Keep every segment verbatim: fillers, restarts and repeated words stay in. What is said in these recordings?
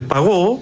pagó,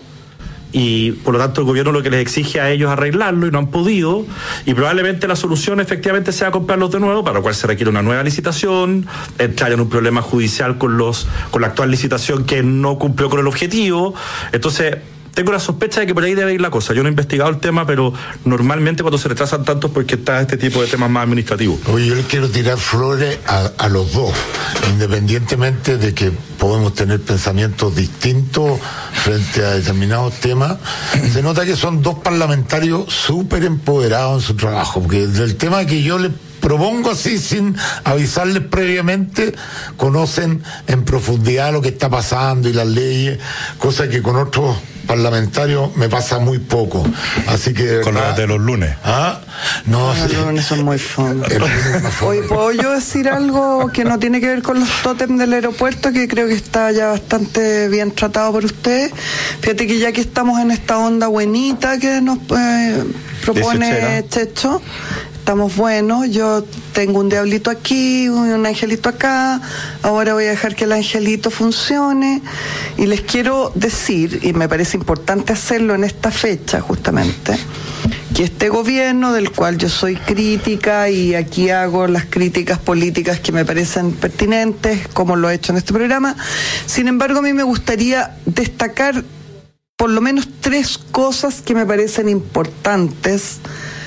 y por lo tanto el gobierno lo que les exige a ellos arreglarlo y no han podido, y probablemente la solución efectivamente sea comprarlos de nuevo, para lo cual se requiere una nueva licitación, entrar en un problema judicial con los con la actual licitación que no cumplió con el objetivo. Entonces tengo la sospecha de que por ahí debe ir la cosa. Yo no he investigado el tema, pero normalmente cuando se retrasan tantos porque está este tipo de temas más administrativos. Oye, yo le quiero tirar flores a, a los dos, independientemente de que podemos tener pensamientos distintos frente a determinados temas. Se nota que son dos parlamentarios súper empoderados en su trabajo, porque del tema que yo le propongo así sin avisarles previamente, conocen en profundidad lo que está pasando y las leyes, cosa que con otros parlamentarios me pasa muy poco. Así que con los de los lunes. ¿Ah? No, los sí. lunes son muy fome. Hoy puedo yo decir algo que no tiene que ver con los tótems del aeropuerto, que creo que está ya bastante bien tratado por usted. Fíjate que ya que estamos en esta onda buenita que nos eh, propone Checho, estamos buenos. Yo tengo un diablito aquí, un angelito acá. Ahora voy a dejar que el angelito funcione. Y les quiero decir, y me parece importante hacerlo en esta fecha justamente, que este gobierno, del cual yo soy crítica, y aquí hago las críticas políticas que me parecen pertinentes, como lo he hecho en este programa, sin embargo a mí me gustaría destacar por lo menos tres cosas que me parecen importantes,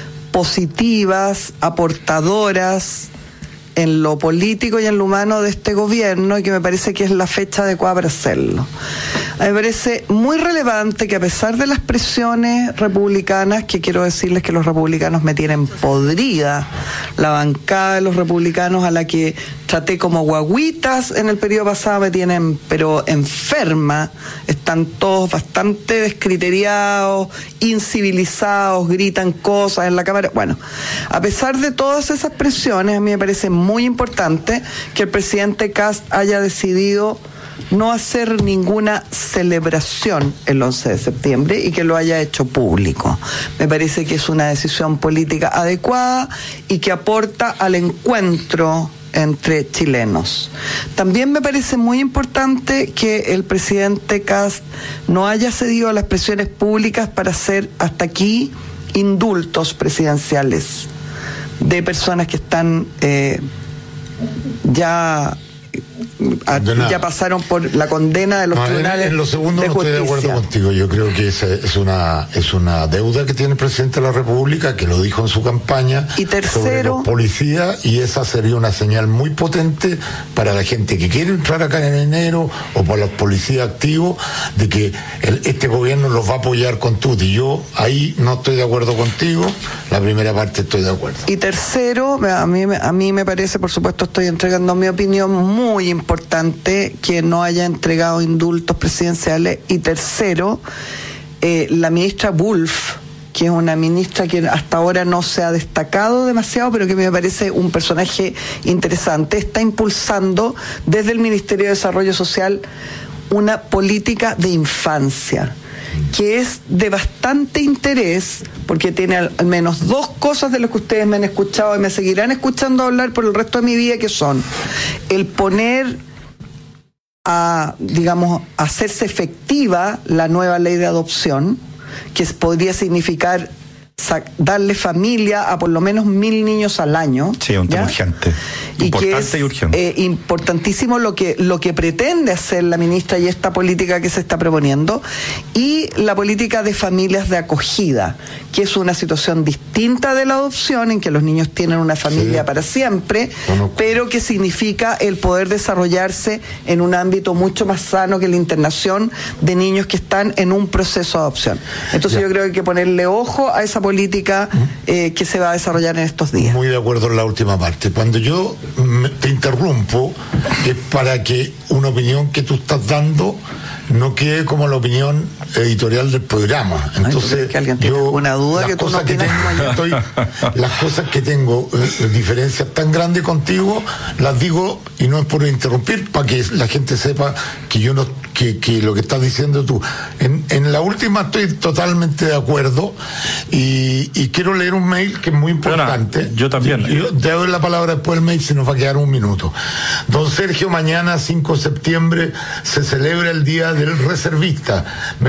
positivas, aportadoras en lo político y en lo humano de este gobierno, y que me parece que es la fecha adecuada para hacerlo. A mí me parece muy relevante que, a pesar de las presiones republicanas, que quiero decirles que los republicanos me tienen podrida, la bancada de los republicanos a la que traté como guaguitas en el periodo pasado me tienen pero enferma, están todos bastante descriteriados, incivilizados, gritan cosas en la cámara. Bueno, a pesar de todas esas presiones, a mí me parece muy importante que el presidente Kast haya decidido no hacer ninguna celebración el once de septiembre y que lo haya hecho público. Me parece que es una decisión política adecuada y que aporta al encuentro entre chilenos. También me parece muy importante que el presidente Kast no haya cedido a las presiones públicas para hacer hasta aquí indultos presidenciales de personas que están eh, ya ya pasaron por la condena de los no, tribunales en, en lo segundo de no justicia. Estoy de acuerdo contigo. Yo creo que esa es una es una deuda que tiene el presidente de la República, que lo dijo en su campaña, y tercero, sobre los policías, y esa sería una señal muy potente para la gente que quiere entrar acá en enero, o para los policías activos, de que el, este gobierno los va a apoyar con tutti. Yo ahí no estoy de acuerdo contigo, la primera parte estoy de acuerdo. Y tercero, a mí, a mí me parece, por supuesto estoy entregando mi opinión, muy importante que no haya entregado indultos presidenciales. Y tercero, eh, la ministra Wolf, que es una ministra que hasta ahora no se ha destacado demasiado, pero que me parece un personaje interesante, está impulsando desde el Ministerio de Desarrollo Social una política de infancia que es de bastante interés, porque tiene al, al menos dos cosas de las que ustedes me han escuchado y me seguirán escuchando hablar por el resto de mi vida, que son el poner a, digamos, hacerse efectiva la nueva ley de adopción, que podría significar darle familia a por lo menos mil niños al año. Sí, un tema urgente. Y importante que es y urgente. Eh, importantísimo lo que, lo que pretende hacer la ministra y esta política que se está proponiendo. Y la política de familias de acogida, que es una situación distinta de la adopción, en que los niños tienen una familia sí. para siempre, bueno, pero que significa el poder desarrollarse en un ámbito mucho más sano que la internación de niños que están en un proceso de adopción. Entonces ya. yo creo que hay que ponerle ojo a esa política política eh, que se va a desarrollar en estos días. Muy de acuerdo en la última parte. Cuando yo te interrumpo, es para que una opinión que tú estás dando no quede como la opinión editorial del programa. Entonces, Ay, que alguien tiene yo una duda que tú no que tienes tengo, estoy, las cosas que tengo, eh, diferencias tan grandes contigo, las digo, y no es por interrumpir, para que la gente sepa que yo no, que, que lo que estás diciendo tú. En, en la última estoy totalmente de acuerdo, y, y quiero leer un mail que es muy importante. No, yo también. Yo te doy la palabra después del mail, si nos va a quedar un minuto. Don Sergio, mañana cinco de septiembre se celebra el Día del Reservista.